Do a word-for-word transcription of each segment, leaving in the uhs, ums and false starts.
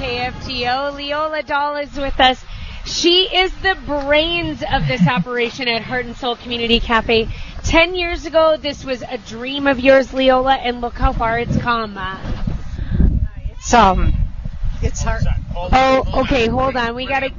K F T O. Leola Dahl is with us. She is the brains of this operation at Heart and Soul Community Cafe. Ten years ago, this was a dream of yours, Leola, and look how far it's come. Uh, it's, um, it's hard. Oh, okay, hold on. We gotta...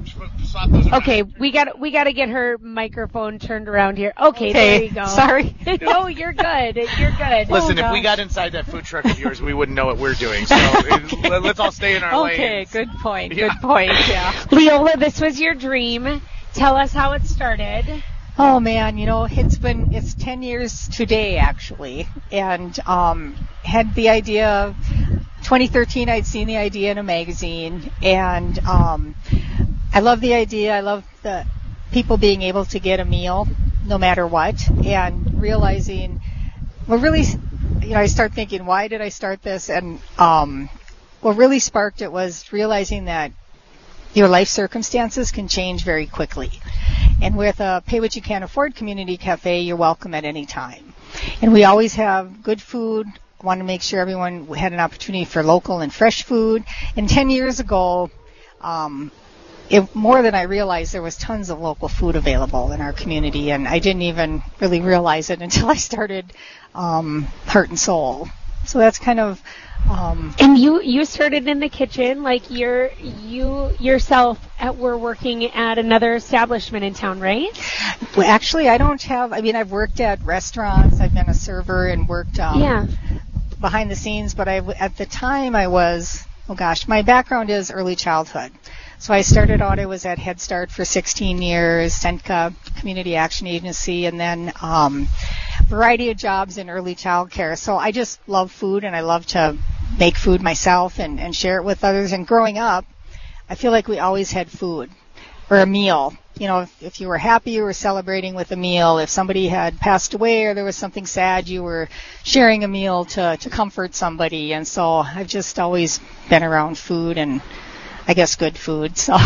Okay, we got we got to get her microphone turned around here. Okay, okay. There you go. Sorry. No, you're good. You're good. Listen, oh, if we got inside that food truck of yours, we wouldn't know what we're doing. So it, let's all stay in our lane. Okay, lanes. good point. Yeah. Good point. Yeah. Leola, this was your dream. Tell us how it started. Oh man, you know, it's been it's ten years today actually, and um, had the idea. twenty thirteen, I'd seen the idea in a magazine, and um, I love the idea. I love the people being able to get a meal no matter what, and realizing, well, really, you know, I start thinking, why did I start this? And um, what really sparked it was realizing that your life circumstances can change very quickly. And with a Pay What You Can't Afford Community Cafe, you're welcome at any time. And we always have good food. Want to make sure everyone had an opportunity for local and fresh food. And ten years ago, um, it, more than I realized, there was tons of local food available in our community, and I didn't even really realize it until I started um, Heart and Soul. So that's kind of. Um, and you you started in the kitchen, like you're you yourself at, were working at another establishment in town, right? Well, actually, I don't have. I mean, I've worked at restaurants. I've been a server and worked. Um, yeah. behind the scenes, but I, at the time I was, oh gosh, my background is early childhood. So I started out, I was at Head Start for sixteen years, Senka Community Action Agency, and then um, a variety of jobs in early child care. So I just love food, and I love to make food myself and, and share it with others. And growing up, I feel like we always had food or a meal. You know, if, if you were happy, you were celebrating with a meal. If somebody had passed away or there was something sad, you were sharing a meal to, to comfort somebody. And so I've just always been around food and I guess good food. So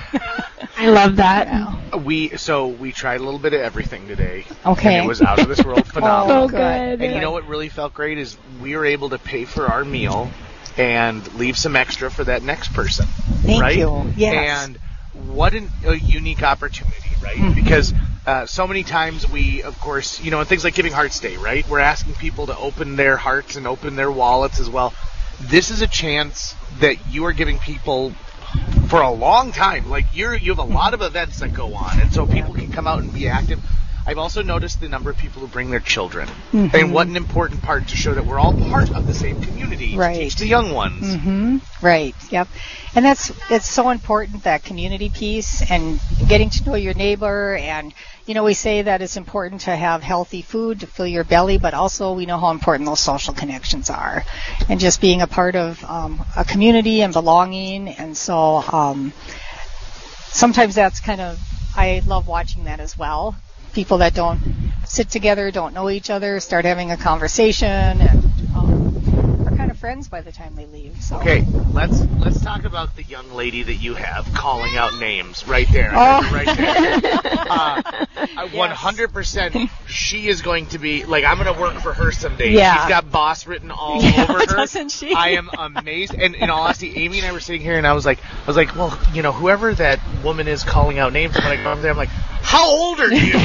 I love that. Yeah. We so we tried a little bit of everything today. Okay. And it was out of this world phenomenal. Oh, good. And you know what really felt great is we were able to pay for our meal and leave some extra for that next person. Thank right? you. Yes. And what an, a unique opportunity, right? Mm-hmm. Because uh, so many times we, of course, you know, in things like Giving Hearts Day, right? We're asking people to open their hearts and open their wallets as well. This is a chance that you are giving people for a long time. Like you're, you have a lot of events that go on, and so people can come out and be active. I've also noticed the number of people who bring their children, mm-hmm. and what an important part to show that we're all part of the same community right. to teach the young ones. Mm-hmm. Right. Yep. And that's it's so important, that community piece and getting to know your neighbor. And you know, we say that it's important to have healthy food to fill your belly, but also we know how important those social connections are, and just being a part of um, a community and belonging. And so um, sometimes that's kind of I love watching that as well. People that don't sit together, don't know each other, start having a conversation, and um, are kind of friends by the time they leave. So. Okay, let's let's talk about the young lady that you have calling out names right there, oh. right there. uh, yes. one hundred percent, she is going to be like I'm going to work for her someday. Yeah. She's got boss written all yeah, over her. Doesn't she? I am amazed. And in all honesty, Amy and I were sitting here, and I was like, I was like, well, you know, whoever that woman is calling out names, when I go over there, I'm like, how old are you?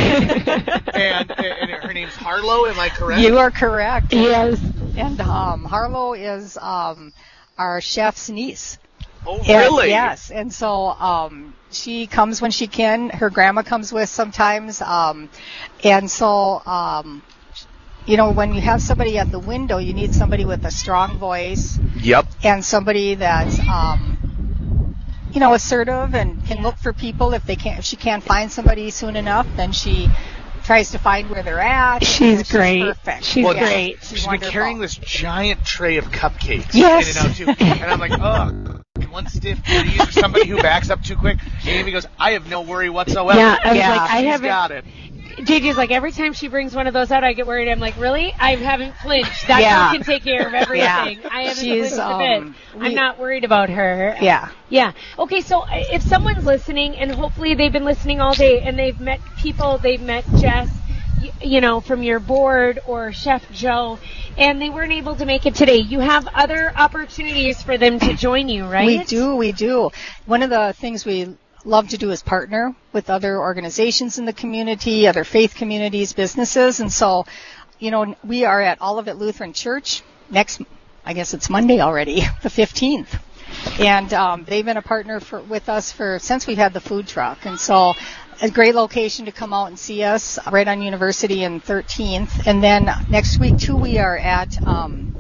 and, and her name's Harlow, am I correct? You are correct. Yes. And um, Harlow is um, our chef's niece. Oh, really? And, yes. And so um, she comes when she can. Her grandma comes with sometimes. Um, and so, um, you know, when you have somebody at the window, you need somebody with a strong voice. Yep. And somebody that's... Um, you know, assertive and can yeah. look for people if they can't. If she can't find somebody soon enough, then she tries to find where they're at. She's she's great. Perfect. She's well, great. She's, she's been carrying this giant tray of cupcakes yes. in and out too, and I'm like, oh, one stiff kitty or somebody who backs up too quick. And Amy goes, I have no worry whatsoever. Yeah, I was yeah. like, I She's haven't. got it. J J's like, every time she brings one of those out, I get worried. I'm like, really? I haven't flinched. That yeah. girl can take care of everything. Yeah. I haven't She's, flinched um, a bit. we, I'm not worried about her. Yeah. Yeah. Okay, so if someone's listening, and hopefully they've been listening all day, and they've met people, they've met Jess, y- you know, from your board or Chef Joe, and they weren't able to make it today. You have other opportunities for them to join you, right? We do, we do. One of the things we love to do is partner with other organizations in the community, other faith communities, businesses, and so, you know, we are at Olivet Lutheran Church next, I guess it's Monday already, the fifteenth. And um, they've been a partner for, with us for since we've had the food truck. And so a great location to come out and see us right on University and thirteenth. And then next week, too, we are at, um,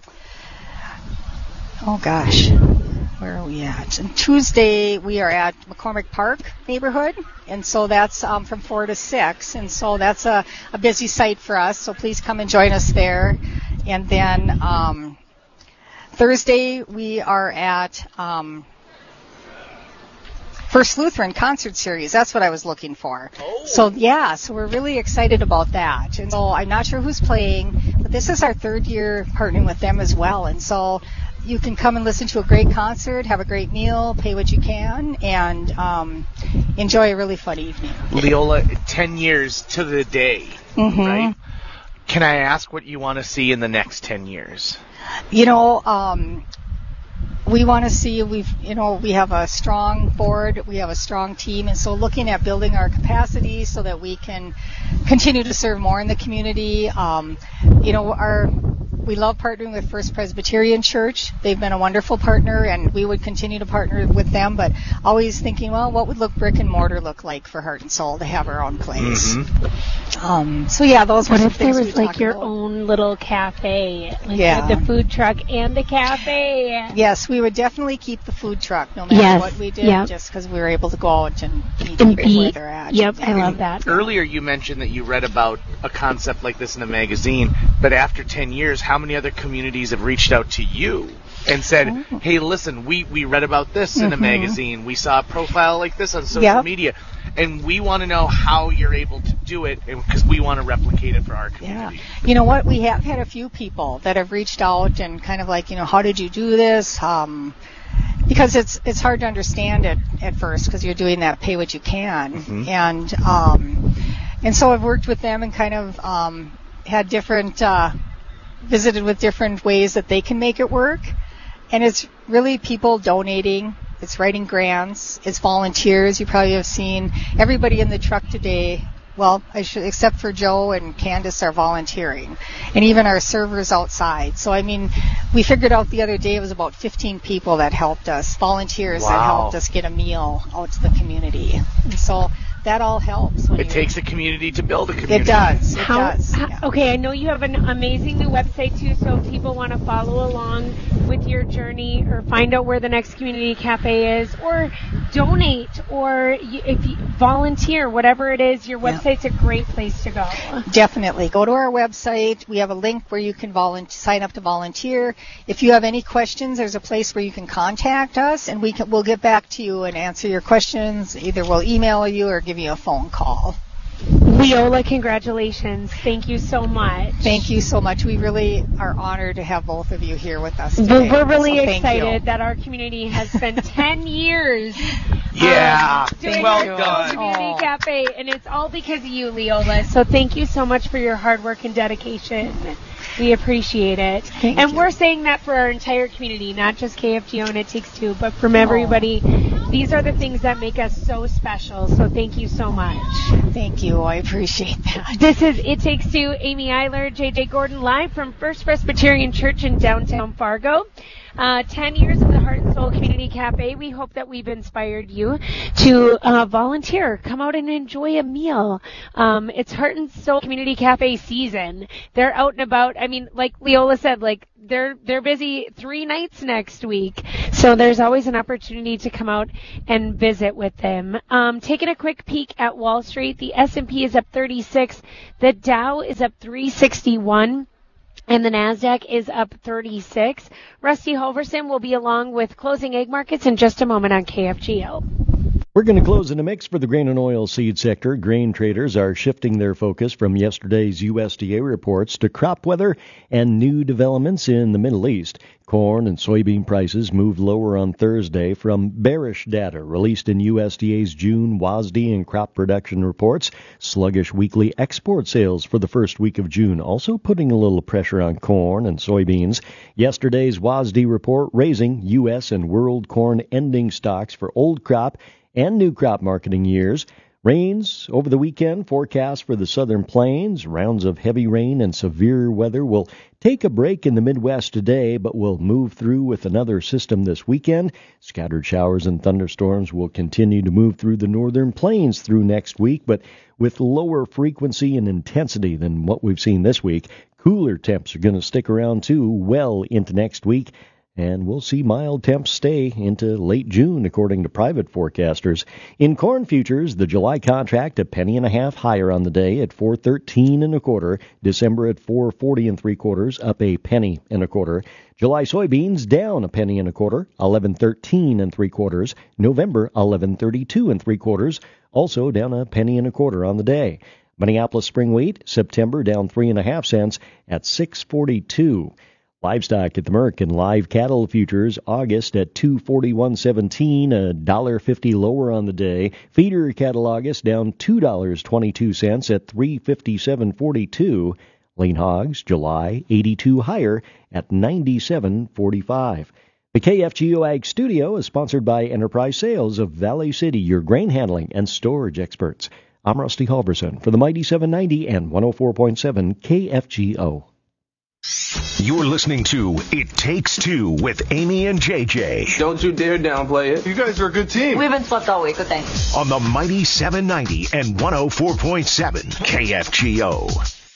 oh, gosh, where are we at? And Tuesday, we are at McCormick Park neighborhood. And so that's um, from four to six. And so that's a, a busy site for us. So please come and join us there. And then um, Thursday, we are at um, First Lutheran Concert Series. That's what I was looking for. Oh. So, yeah, so we're really excited about that. And so I'm not sure who's playing, but this is our third year partnering with them as well. And so you can come and listen to a great concert, have a great meal, pay what you can, and um, enjoy a really fun evening. Leola, ten years to the day, Mm-hmm. right? Can I ask what you want to see in the next ten years? You know, um, we want to see, we've, you know, we have a strong board, we have a strong team, and so looking at building our capacity so that we can continue to serve more in the community. Um, you know, our, we love partnering with First Presbyterian Church. They've been a wonderful partner, and we would continue to partner with them, but always thinking, well, what would look brick and mortar look like for Heart and Soul to have our own place? Mm-hmm. Um, so yeah, those were What some if there things was we like talked your about. own little cafe, like Yeah. with the food truck and the cafe? Yes, we would definitely keep the food truck no matter Yes, what we did, yep. just because we were able to go out and meet And people where be- they're at. Yep, I love that. Earlier you mentioned that you read about a concept like this in a magazine, but after ten years, how many other communities have reached out to you and said, Oh. hey, listen, we, we read about this in a Mhm. magazine. We saw a profile like this on social Yep. media, and we want to know how you're able to do it because we want to replicate it for our Yeah. community. You know what? We have had a few people that have reached out and kind of like, you know, how did you do this? Um, because it's it's hard to understand it at first because you're doing that pay what you can. Mhm. And um, and so I've worked with them and kind of um, had different, uh, visited with different ways that they can make it work. And it's really people donating. It's writing grants. It's volunteers. You probably have seen everybody in the truck today. Well, I should, except for Joe and Candace are volunteering, and even our servers outside. So, I mean, we figured out the other day it was about fifteen people that helped us, volunteers that Wow. helped us get a meal out to the community. And so that all helps. When It you- takes a community to build a community. It does. It How, does. how- yeah. Okay, I know you have an amazing new website too, so if people want to follow along with your journey or find out where the next community cafe is or donate or y- if you volunteer, whatever it is, your Yeah. website's a great place to go. Definitely. Go to our website. We have a link where you can volunteer, sign up to volunteer. If you have any questions, there's a place where you can contact us, and we can, we'll get back to you and answer your questions. Either we'll email you or give you a phone call. Leola, congratulations. Thank you so much. Thank you so much. We really are honored to have both of you here with us Well, today. we're really So thank excited you. that our community has spent ten years Yeah. um, doing well our Soul done. Community Aw. Cafe, and it's all because of you, Leola. So thank you so much for your hard work and dedication. We appreciate it. Thank and you. we're saying that for our entire community, not just K F G O and It Takes Two, but from everybody. These are the things that make us so special. So thank you so much. Thank you. I appreciate that. This is It Takes Two. Amy Eiler, J J Gordon, live from First Presbyterian Church in downtown Fargo. Uh, ten years of the Heart and Soul Community Cafe. We hope that we've inspired you to uh, volunteer. Come out and enjoy a meal. Um, it's Heart and Soul Community Cafe season. They're out and about. I mean, like Leola said, like they're they're busy three nights next week. So there's always an opportunity to come out and visit with them. Um, taking a quick peek at Wall Street, the S and P is up thirty-six. The Dow is up three sixty-one. And the NASDAQ is up thirty-six. Rusty Hoverson will be along with closing egg markets in just a moment on K F G O. We're going to close in a mix for the grain and oil seed sector. Grain traders are shifting their focus from yesterday's U S D A reports to crop weather and new developments in the Middle East. Corn and soybean prices moved lower on Thursday from bearish data released in U S D A's June W A S D and crop production reports. Sluggish weekly export sales for the first week of June also putting a little pressure on corn and soybeans. Yesterday's W A S D report raising U S and world corn ending stocks for old crop and new crop marketing years. Rains over the weekend forecast for the southern plains. Rounds of heavy rain and severe weather will take a break in the Midwest today, but will move through with another system this weekend. Scattered showers and thunderstorms will continue to move through the northern plains through next week, but with lower frequency and intensity than what we've seen this week. Cooler temps are going to stick around too well into next week. And we'll see mild temps stay into late June, according to private forecasters. In corn futures, the July contract a penny and a half higher on the day at four thirteen and a quarter. December at four forty and three quarters, up a penny and a quarter. July soybeans down a penny and a quarter, eleven thirteen and three quarters. November eleven thirty-two and three quarters, also down a penny and a quarter on the day. Minneapolis spring wheat, September down three and a half cents at six forty-two. Livestock at the Merck live cattle futures, August at two forty-one seventeen, a dollar fifty lower on the day. Feeder cattle August down two dollars and twenty-two cents at three fifty-seven forty-two. Lean hogs July eighty-two higher at ninety-seven forty-five. The K F G O Ag Studio is sponsored by Enterprise Sales of Valley City, your grain handling and storage experts. I'm Rusty Halverson for the Mighty seven ninety and one oh four point seven K F G O. You're listening to It Takes Two with Amy and J J. Don't you dare downplay it. You guys are a good team. We haven't slept all week, but thanks. On the Mighty seven ninety and one oh four point seven K F G O.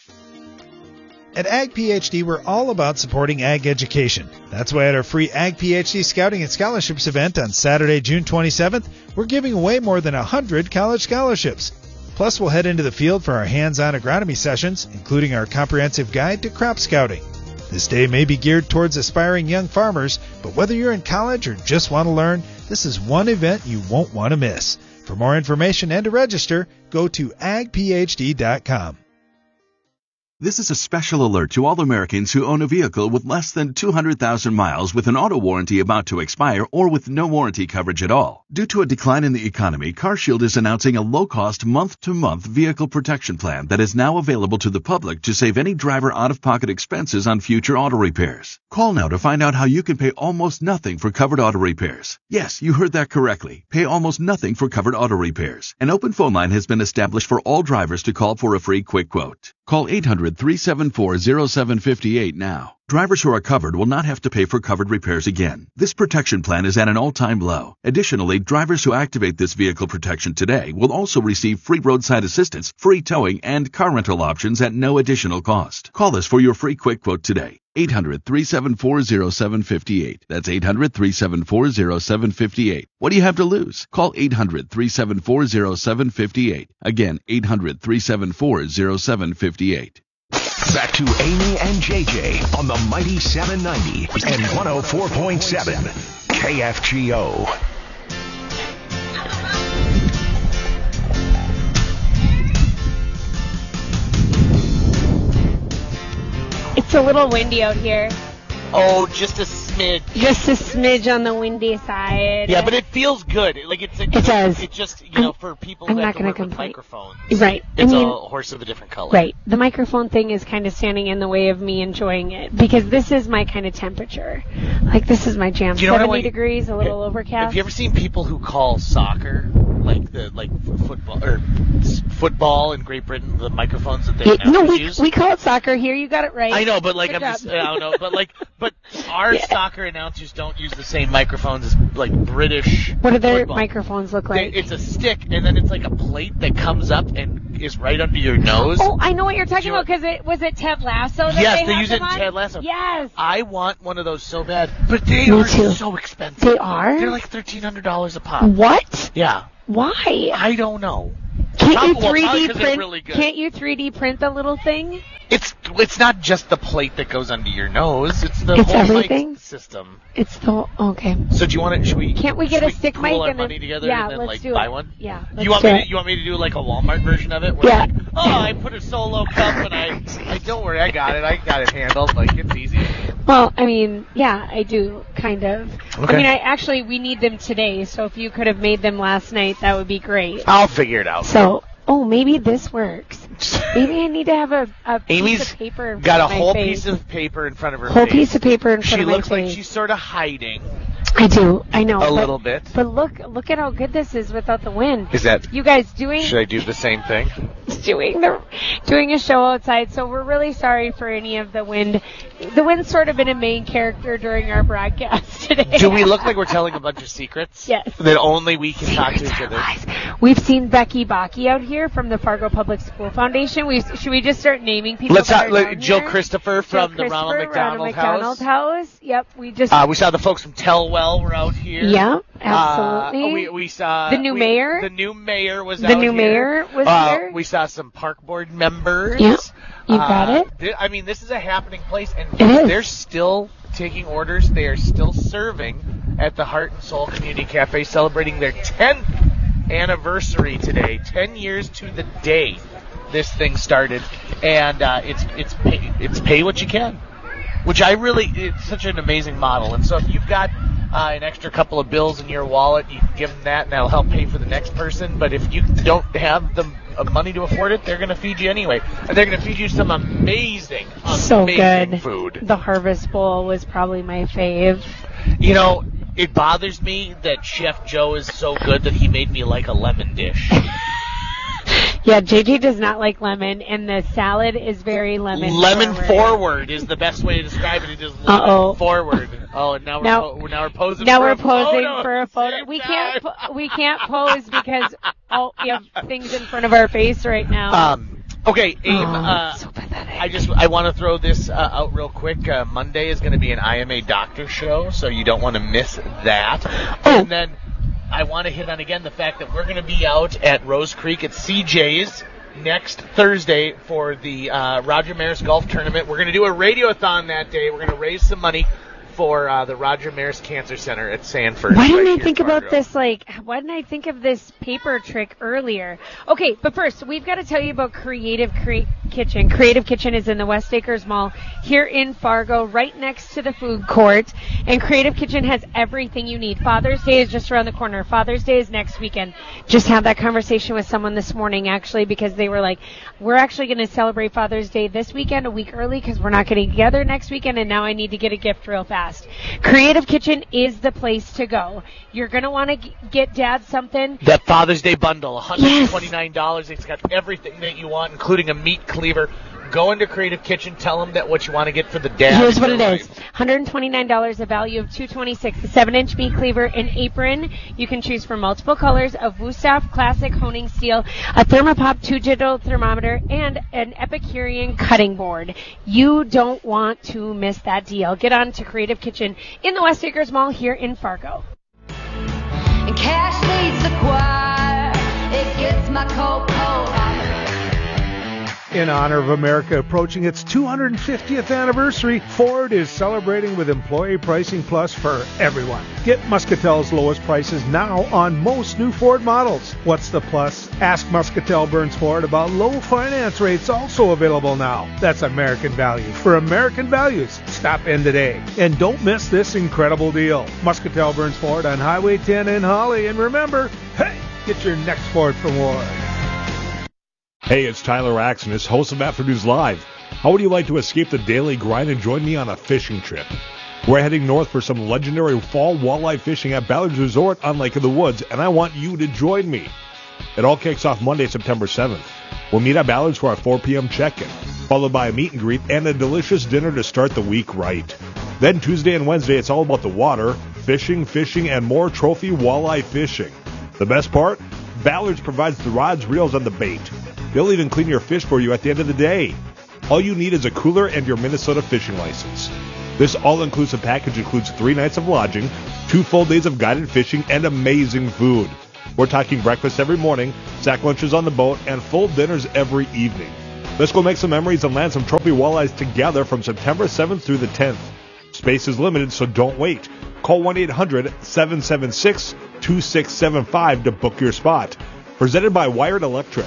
At Ag PhD, we're all about supporting ag education. That's why at our free Ag PhD Scouting and Scholarships event on Saturday, June twenty-seventh, we're giving away more than one hundred college scholarships. Plus, we'll head into the field for our hands-on agronomy sessions, including our comprehensive guide to crop scouting. This day may be geared towards aspiring young farmers, but whether you're in college or just want to learn, this is one event you won't want to miss. For more information and to register, go to ag p h d dot com. This is a special alert to all Americans who own a vehicle with less than two hundred thousand miles with an auto warranty about to expire or with no warranty coverage at all. Due to a decline in the economy, CarShield is announcing a low-cost month-to-month vehicle protection plan that is now available to the public to save any driver out-of-pocket expenses on future auto repairs. Call now to find out how you can pay almost nothing for covered auto repairs. Yes, you heard that correctly. Pay almost nothing for covered auto repairs. An open phone line has been established for all drivers to call for a free quick quote. Call eight hundred, three seven four, oh seven five eight now. Drivers who are covered will not have to pay for covered repairs again. This protection plan is at an all-time low. Additionally, drivers who activate this vehicle protection today will also receive free roadside assistance, free towing, and car rental options at no additional cost. Call us for your free quick quote today. eight hundred, three seven four, oh seven five eight. That's eight hundred, three seven four, oh seven five eight. What do you have to lose? Call eight hundred, three seven four, oh seven five eight. Again, eight hundred, three seven four, oh seven five eight. Back to Amy and J J on the Mighty seven ninety and one oh four point seven K F G O. It's a little windy out here. Oh, just a smidge. Just a smidge on the windy side. Yeah, but it feels good. Like it's a, it does. It just you know for people I'm that not have to gonna work with complain. microphones. Right. It's I mean, a horse of a different color. Right. The microphone thing is kind of standing in the way of me enjoying it because this is my kind of temperature. Like this is my jam. Do you know seventy what I- degrees, a little overcast. Have you ever seen people who call soccer like the like f- football or s- football in Great Britain the microphones that they Yeah, no, we use? we call it soccer here. You got it right. I know, but like Good I'm job. just I don't know, but like but our Yeah. soccer announcers don't use the same microphones as like British. What do their football. microphones look They- like? It's a stick, and then it's like a plate that comes up and is right under your nose. Oh, I know what you're talking Do you- about because it was it Ted Lasso. That Yes, they, they have use it them in on? Ted Lasso. Yes, I want one of those so bad, but they Me are too. so expensive. they are. They're like thirteen hundred dollars a pop. What? Yeah, Why? I don't know. Can't you Probably- well, three probably D 'cause they're print? really good. Can't you three D print the little thing? It's it's not just the plate that goes under your nose. It's the It's whole everything? mic system. It's the okay. So do you want to? Should we? Can't we get should a stick pool mic our and then money together yeah, and then let's like do buy it. one? Yeah. Let's You want do me? it. To, you want me to do like a Walmart version of it? Where Yeah. Like, oh, I put a solo cup and I, I don't worry, I got it. I got it handled. Like it's easy. Well, I mean, yeah, I do kind of. Okay. I mean, I actually we need them today, so if you could have made them last night, that would be great. I'll figure it out. So, oh, maybe this works. Maybe I need to have a, a piece Amy's of paper. In got a front of my whole face. piece of paper in front of her whole face. piece of paper in front She of my looks like face. she's sort of hiding I do. I know. a but, little bit. But look, look at how good this is without the wind. Is that? You guys doing Should I do the same thing? doing the doing a show outside, so we're really sorry for any of the wind. The wind's sort of been a main character during our broadcast today. Do we look like we're telling a bunch of secrets? Yes. That only we can talk to Secrets each are other. lies. We've seen Becky Baki out here from the Fargo Public School Foundation. We should we just start naming people? Let's that not, are let, down Jill here? Christopher from Jill the Ronald Christopher, McDonald, Ronald McDonald House. House. Yep, we just. Uh, we saw the folks from Tellwell were out here. Yeah, absolutely. Uh, we, we saw The new we- mayor? The new mayor was The out new here. mayor was uh, here. We saw some park board members. Yeah, you Uh, got it. th- I mean, this is a happening place, and It is. they're still taking orders. They are still serving at the Heart and Soul Community Cafe, celebrating their tenth anniversary today. Ten years to the day this thing started, and uh, it's it's pay, it's pay what you can, which I really it's such an amazing model. And so if you've got uh, an extra couple of bills in your wallet, you can give them that, and that'll help pay for the next person. But if you don't have the uh, money to afford it, they're going to feed you anyway, and they're going to feed you some amazing, So amazing good. food. The Harvest Bowl was probably my fave. You know, it bothers me that Chef Joe is so good that he made me like a lemon dish. Yeah, J J does not like lemon, and the salad is very lemon. Lemon forward. forward is the best way to describe it. It is lemon Uh-oh. forward. Oh, and now we're Now- po- now we're posing. Now for we're a posing photo for a at the photo. same We time. can't po- we can't pose because all we have things in front of our face right now. Um. Okay, Abe. Oh, uh, so pathetic. I just I want to throw this uh, out real quick. Uh, Monday is going to be an I M A doctor show, so you don't want to miss that. Oh. And then I want to hit on again the fact that we're going to be out at Rose Creek at C J's next Thursday for the uh, Roger Maris Golf Tournament. We're going to do a radiothon that day. We're going to raise some money for uh, the Roger Maris Cancer Center at Sanford. Why didn't right I here think in about Fargo. this, like, why didn't I think of this paper trick earlier? Okay, but first, we've got to tell you about Creative Cre- Kitchen. Creative Kitchen is in the West Acres Mall here in Fargo, right next to the food court. And Creative Kitchen has everything you need. Father's Day is just around the corner. Father's Day is next weekend. Just had that conversation with someone this morning, actually, because they were like, we're actually going to celebrate Father's Day this weekend, a week early, because we're not getting together next weekend, and now I need to get a gift real fast. Creative Kitchen is the place to go. You're going to want to g- get Dad something. That Father's Day bundle, one hundred twenty-nine dollars. It's got everything that you want, including a meat cleaver. Go into Creative Kitchen. Tell them that what you want to get for the dad. Here's in what your it is. life. one hundred twenty-nine dollars, a value of two hundred twenty-six dollars. A seven-inch meat cleaver, an apron. You can choose from multiple colors of Wusthof Classic Honing Steel, a Thermopop two-digital thermometer, and an Epicurean cutting board. You don't want to miss that deal. Get on to Creative Kitchen in the West Acres Mall here in Fargo. And cash leads the choir. It gets my coat cold. In honor of America approaching its two hundred fiftieth anniversary, Ford is celebrating with Employee Pricing Plus for everyone. Get Muscatel's lowest prices now on most new Ford models. What's the plus? Ask Muscatel Burns Ford about low finance rates also available now. That's American value. For American values, stop in today. And don't miss this incredible deal. Muscatel Burns Ford on Highway ten in Holly. And remember, hey, get your next Ford from Ward. Hey, it's Tyler Axon, host of Afternoons Live. How would you like to escape the daily grind and join me on a fishing trip? We're heading north for some legendary fall walleye fishing at Ballard's Resort on Lake of the Woods, and I want you to join me. It all kicks off Monday, September seventh. We'll meet at Ballard's for our four p.m. check-in, followed by a meet and greet and a delicious dinner to start the week right. Then Tuesday and Wednesday, it's all about the water, fishing, fishing, and more trophy walleye fishing. The best part? Ballard's provides the rods, reels, and the bait. They'll even clean your fish for you at the end of the day. All you need is a cooler and your Minnesota fishing license. This all-inclusive package includes three nights of lodging, two full days of guided fishing, and amazing food. We're talking breakfast every morning, sack lunches on the boat, and full dinners every evening. Let's go make some memories and land some trophy walleyes together from September seventh through the tenth. Space is limited, so don't wait. Call one eight hundred seven seven six two six seven five to book your spot. Presented by Wired Electric.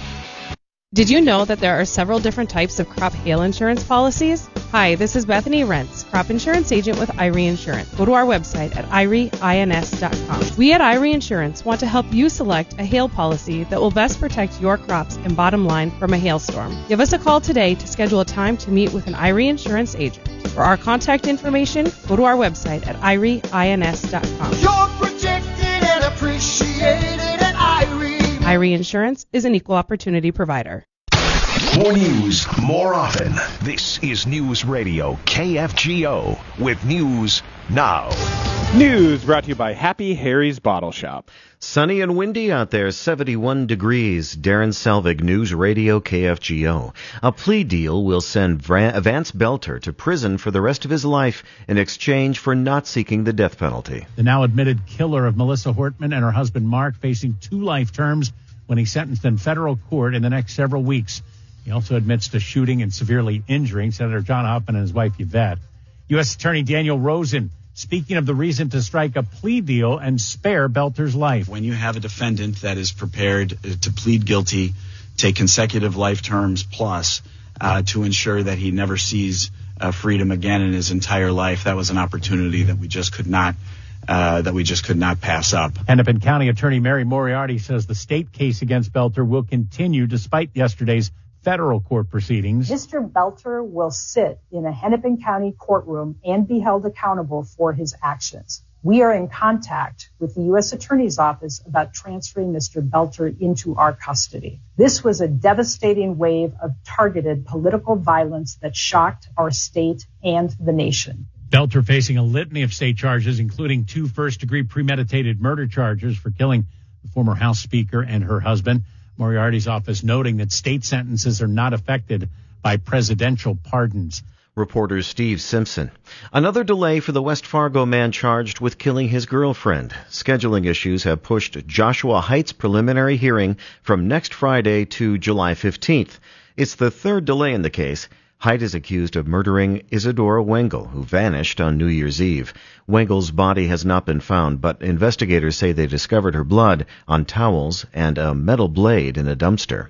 Did you know that there are several different types of crop hail insurance policies? Hi, this is Bethany Rentz, crop insurance agent with Irie Insurance. Go to our website at irie ins dot com. We at Irie Insurance want to help you select a hail policy that will best protect your crops and bottom line from a hailstorm. Give us a call today to schedule a time to meet with an Irie Insurance agent. For our contact information, go to our website at irie ins dot com. You're protected and appreciated at Irie. Irie Insurance is an equal opportunity provider. More news, more often. This is News Radio K F G O with News Now. News brought to you by Happy Harry's Bottle Shop. Sunny and windy out there, seventy-one degrees. Darren Selvig, News Radio K F G O. A plea deal will send Vance Belter to prison for the rest of his life in exchange for not seeking the death penalty. The now admitted killer of Melissa Hortman and her husband Mark facing two life terms when he's sentenced in federal court in the next several weeks. He also admits to shooting and severely injuring Senator John Hoffman and his wife Yvette. U S Attorney Daniel Rosen speaking of the reason to strike a plea deal and spare Belter's life. When you have a defendant that is prepared to plead guilty, take consecutive life terms plus uh, to ensure that he never sees uh, freedom again in his entire life, that was an opportunity that we just could not uh, that we just could not pass up. Hennepin County Attorney Mary Moriarty says the state case against Belter will continue despite yesterday's federal court proceedings. Mister Belter will sit in a Hennepin County courtroom and be held accountable for his actions. We are in contact with the U S Attorney's Office about transferring Mister Belter into our custody. This was a devastating wave of targeted political violence that shocked our state and the nation. Belter facing a litany of state charges, including two first-degree premeditated murder charges for killing the former House Speaker and her husband. Moriarty's office noting that state sentences are not affected by presidential pardons. Reporter Steve Simpson. Another delay for the West Fargo man charged with killing his girlfriend. Scheduling issues have pushed Joshua Heights' preliminary hearing from next Friday to July fifteenth. It's the third delay in the case. Height is accused of murdering Isadora Wengel, who vanished on New Year's Eve. Wengel's body has not been found, but investigators say they discovered her blood on towels and a metal blade in a dumpster.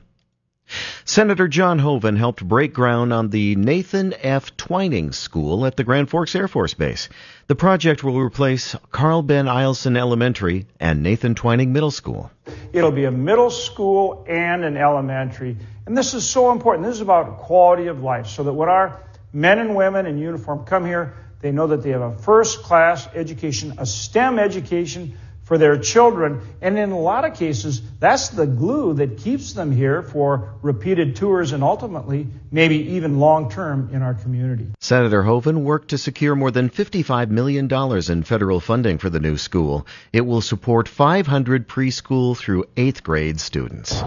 Senator John Hoeven helped break ground on the Nathan F. Twining School at the Grand Forks Air Force Base. The project will replace Carl Ben Eielson Elementary and Nathan Twining Middle School. It'll be a middle school and an elementary. And this is so important. This is about quality of life, so that when our men and women in uniform come here, they know that they have a first-class education, a STEM education for their children. And in a lot of cases, that's the glue that keeps them here for repeated tours and ultimately maybe even long-term in our community. Senator Hoeven worked to secure more than fifty-five million dollars in federal funding for the new school. It will support five hundred preschool through eighth grade students.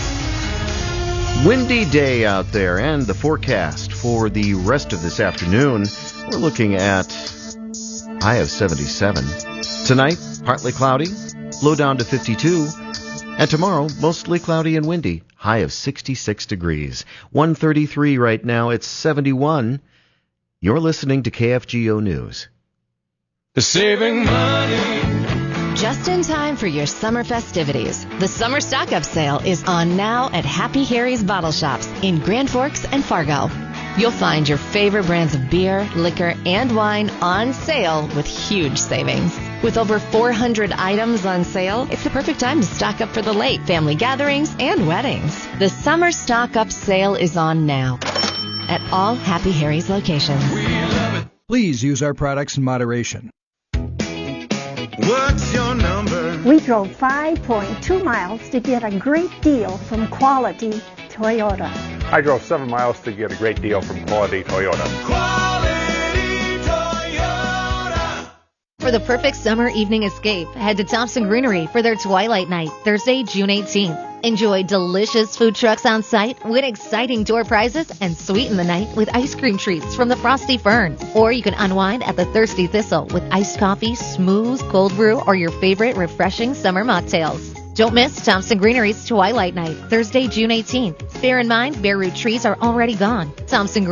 Windy day out there, and the forecast for the rest of this afternoon, we're looking at high of seventy-seven. Tonight, partly cloudy, low down to fifty-two. And tomorrow, mostly cloudy and windy, high of sixty-six degrees. one thirty-three right now, it's seventy-one. You're listening to K F G O News. Saving money. Just in time for your summer festivities, the summer stock-up sale is on now at Happy Harry's Bottle Shops in Grand Forks and Fargo. You'll find your favorite brands of beer, liquor, and wine on sale with huge savings. With over four hundred items on sale, it's the perfect time to stock up for the late family gatherings and weddings. The summer stock-up sale is on now at all Happy Harry's locations. Please use our products in moderation. What's your number? We drove five point two miles to get a great deal from Quality Toyota. I drove seven miles to get a great deal from Quality Toyota. Quality Toyota. For the perfect summer evening escape, head to Thompson Greenery for their Twilight Night, Thursday, June eighteenth. Enjoy delicious food trucks on site, win exciting door prizes, and sweeten the night with ice cream treats from the Frosty Fern. Or you can unwind at the Thirsty Thistle with iced coffee, smooth cold brew, or your favorite refreshing summer mocktails. Don't miss Thompson Greenery's Twilight Night, Thursday, June eighteenth. Bear in mind, bare root trees are already gone. Thompson